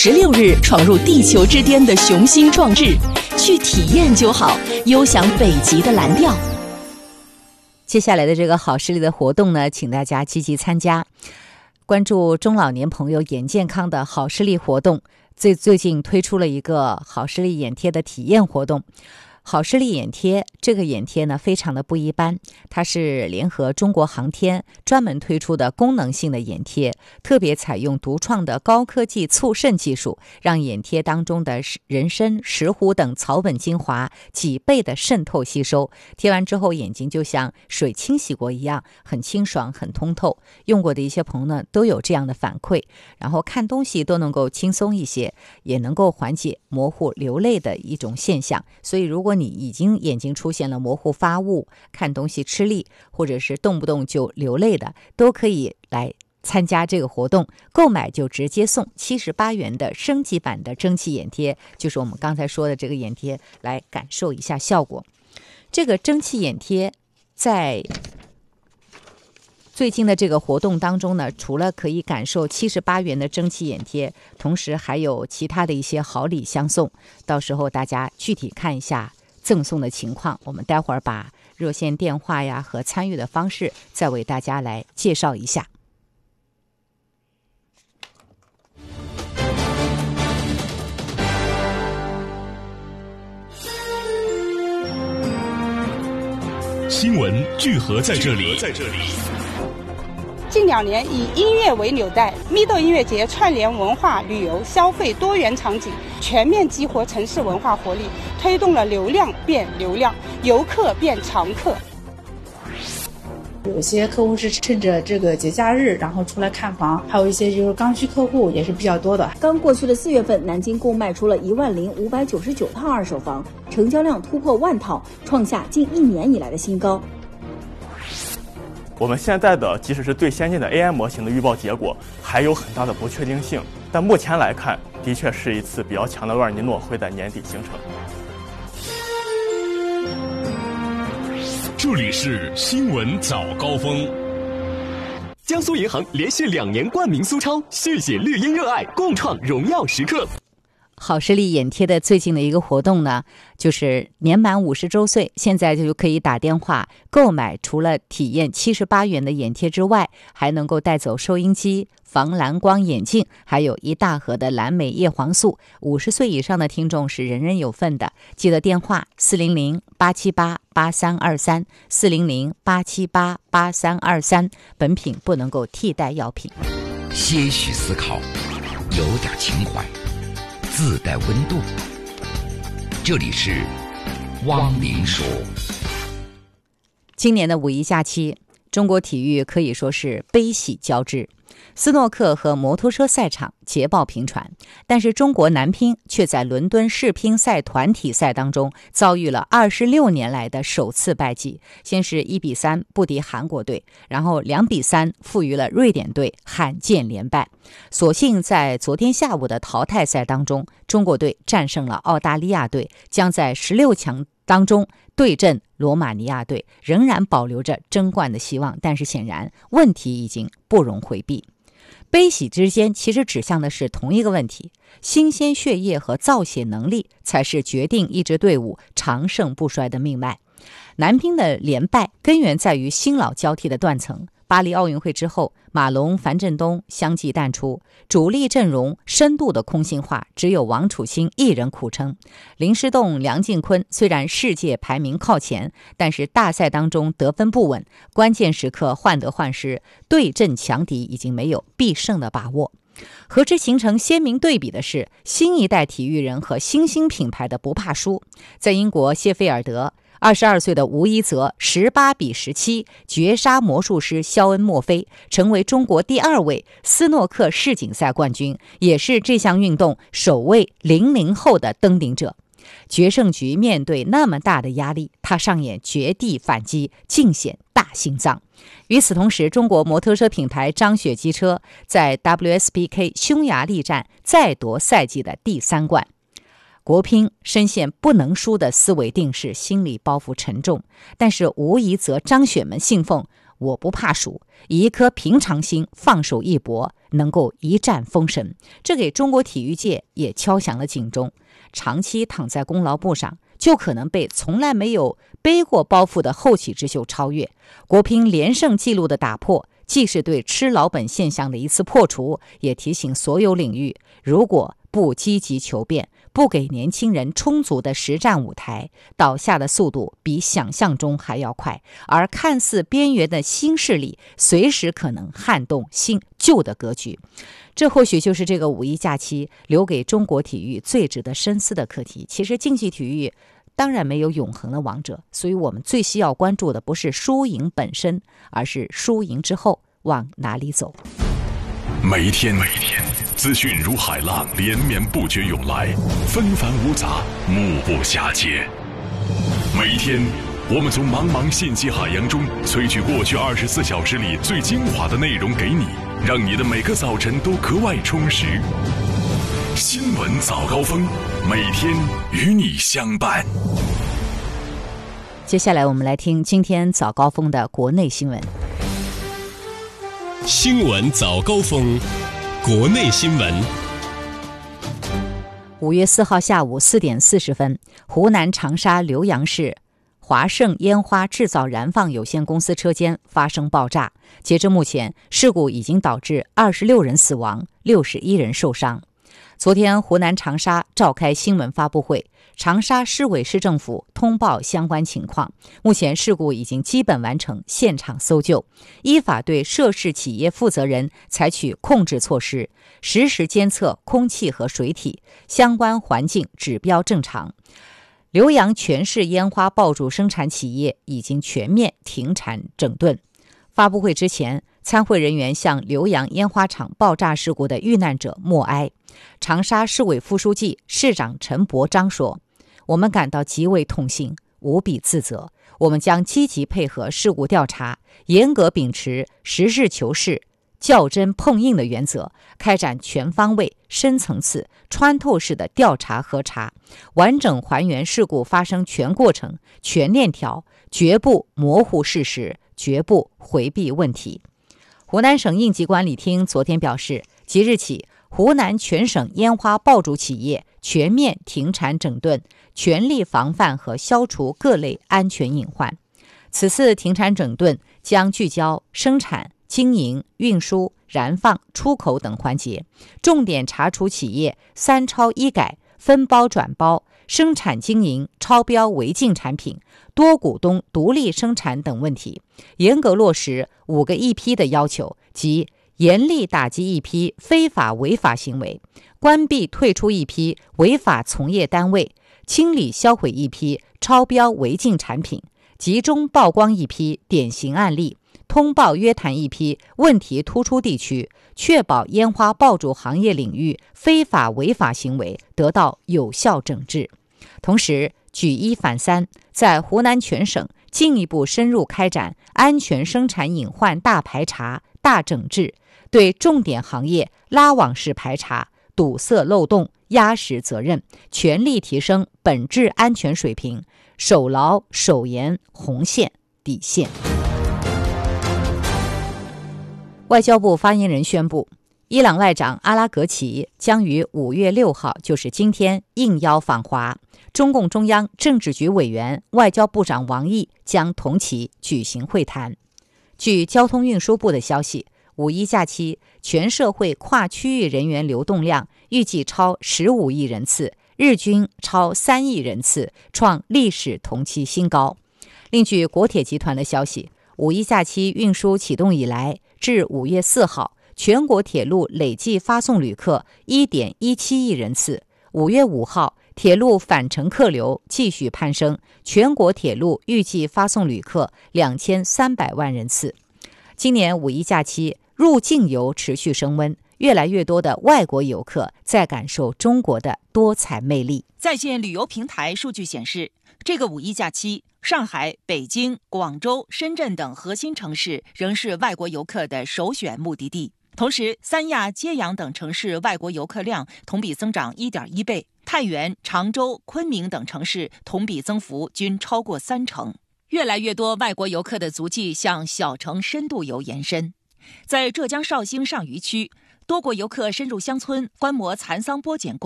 16日闯入地球之巅的雄心壮志，去体验就好，悠享北极的蓝调。 接下来的这个好视力的活动呢，请大家积极参加，关注中老年朋友眼健康的好视力活动。最近推出了一个好视力眼贴的体验活动。好视力眼贴这个眼贴呢非常的不一般，它是联合中国航天专门推出的功能性的眼贴，特别采用独创的高科技促渗技术，让眼贴当中的人参、石斛等草本精华几倍的渗透吸收，贴完之后眼睛就像水清洗过一样，很清爽很通透。用过的一些朋友呢都有这样的反馈，然后看东西都能够轻松一些，也能够缓解模糊流泪的一种现象。所以如果你已经眼睛出现了模糊发雾，看东西吃力，或者是动不动就流泪的，都可以来参加这个活动。购买就直接送78元的升级版的蒸汽眼贴，就是我们刚才说的这个眼贴，来感受一下效果。这个蒸汽眼贴在最近的这个活动当中呢，除了可以感受78元的蒸汽眼贴，同时还有其他的一些好礼相送，到时候大家具体看一下赠送的情况，我们待会儿把热线电话呀和参与的方式再为大家来介绍一下。 新闻聚合在这里。 近2年以音乐为纽带，咪豆音乐节串联文化、旅游、消费多元场景，全面激活城市文化活力，推动了流量变流量，游客变常客。 有些客户是趁着这个节假日然后出来看房，还有一些就是刚需客户也是比较多的。 刚过去的4月份，南京共卖出了10599套二手房，成交量突破万套，创下近1年以来的新高。 我们现在的即使是最先进的 AI 模型的预报结果还有很大的不确定性，但目前来看，的确是一次比较强的厄尔尼诺会在年底形成。 这里是新闻早高峰。 江苏银行连续2年冠名苏超，续写绿茵热爱，共创荣耀时刻。 好视力眼贴的最近的一个活动呢，就是年满50周岁，现在就可以打电话购买，除了体验78元的眼贴之外，还能够带走收音机、防蓝光眼镜，还有1大盒的蓝莓叶黄素。50岁以上的听众是人人有份的，记得电话400-878-8323 400-878-8323，本品不能够替代药品。 些许思考，有点情怀，自带温度。这里是汪林说。 今年的5一假期，中国体育可以说是悲喜交织。斯诺克和摩托车赛场捷报频传，但是中国男乒却在伦敦世乒赛团体赛当中遭遇了26年来的首次败绩。先是1-3不敌韩国队，然后2-3负于了瑞典队，罕见连败。所幸在昨天下午的淘汰赛当中，中国队战胜了澳大利亚队，将在16强当中对阵罗马尼亚队，仍然保留着争冠的希望，但是显然问题已经不容回避。悲喜之间其实指向的是同一个问题，新鲜血液和造血能力才是决定一支队伍长盛不衰的命脉。男乒的连败根源在于新老交替的断层。巴黎奥运会之后，马龙、樊振东相继淡出，主力阵容深度的空心化，只有王楚钦一人苦撑。林诗栋、梁靖昆虽然世界排名靠前，但是大赛当中得分不稳，关键时刻患得患失，对阵强敌已经没有必胜的把握。和之形成鲜明对比的是，新一代体育人和新兴品牌的不怕输。在英国谢菲尔德，22岁的吴一泽18-17绝杀魔术师肖恩·墨菲，成为中国第2位斯诺克世锦赛冠军，也是这项运动首位00后的登顶者。决胜局面对那么大的压力，他上演绝地反击，尽显大心脏。与此同时，中国摩托车品牌张雪机车在 WSBK 匈牙利站再夺赛季的第3冠。国乒深陷不能输的思维定势，心理包袱沉重，但是无疑则张雪们信奉我不怕鼠，以一颗平常心放手一搏，能够一战封神。这给中国体育界也敲响了警钟。长期躺在功劳簿上，就可能被从来没有背过包袱的后起之秀超越。国乒连胜纪录的打破，既是对吃老本现象的一次破除，也提醒所有领域，如果不积极求变，不给年轻人充足的实战舞台，倒下的速度比想象中还要快，而看似边缘的新势力随时可能撼动新旧的格局。这或许就是这个五一假期留给中国体育最值得深思的课题。其实竞技体育当然没有永恒的王者，所以我们最需要关注的不是输赢本身，而是输赢之后往哪里走。 每一天资讯如海浪连绵不绝涌来，纷繁芜杂，目不暇接。每一天我们从茫茫信息海洋中萃取过去24小时里最精华的内容给你，让你的每个早晨都格外充实。新闻早高峰，每天与你相伴。 接下来我们来听今天早高峰的国内新闻。 新闻早高峰，国内新闻。 5月4号下午4点40分，湖南长沙浏阳市华盛烟花制造燃放有限公司车间发生爆炸。截至目前，事故已经导致26人死亡，61人受伤。昨天，湖南长沙召开新闻发布会，长沙市委市政府通报相关情况。目前事故已经基本完成现场搜救，依法对涉事企业负责人采取控制措施，实时监测空气和水体，相关环境指标正常。浏阳全市烟花爆竹生产企业已经全面停产整顿。发布会之前，参会人员向浏阳烟花厂爆炸事故的遇难者默哀。长沙市委副书记、市长陈伯章说：“我们感到极为痛心，无比自责。我们将积极配合事故调查，严格秉持实事求是、较真碰硬的原则，开展全方位、深层次、穿透式的调查核查，完整还原事故发生全过程、全链条，绝不模糊事实，绝不回避问题。”湖南省应急管理厅昨天表示，即日起，湖南全省烟花爆竹企业全面停产整顿，全力防范和消除各类安全隐患。此次停产整顿将聚焦生产、经营、运输、燃放、出口等环节，重点查处企业3超1改、分包转包、生产经营超标违禁产品、多股东独立生产等问题，严格落实5个一批的要求，即严厉打击一批非法违法行为，关闭退出一批违法从业单位，清理销毁一批超标违禁产品，集中曝光一批典型案例，通报约谈一批问题突出地区，确保烟花爆竹行业领域非法违法行为得到有效整治。同时，举一反三，在湖南全省进一步深入开展安全生产隐患大排查、大整治，对重点行业拉网式排查，堵塞漏洞，压实责任，全力提升本质安全水平，守牢守严红线底线。外交部发言人宣布，伊朗外长阿拉格齐将于5月6号，就是今天应邀访华，中共中央政治局委员、外交部长王毅将同其举行会谈。据交通运输部的消息，5一假期全社会跨区域人员流动量预计超15亿人次，日均超3亿人次，创历史同期新高。另据国铁集团的消息，5一假期运输启动以来，至5月4号，全国铁路累计发送旅客 1.17 亿人次。5月5号，铁路返程客流继续攀升，全国铁路预计发送旅客2300万人次。今年5一假期，入境游持续升温，越来越多的外国游客在感受中国的多彩魅力。 在线旅游平台数据显示，这个5一假期，上海、北京、广州、深圳等核心城市仍是外国游客的首选目的地。同时，三亚、揭阳等城市外国游客量同比增长 1.1 倍，太原、常州、昆明等城市同比增幅均超过3成。 越来越多外国游客的足迹向小城深度游延伸。在浙江绍兴上虞区，多国游客深入乡村观摩蚕桑剥茧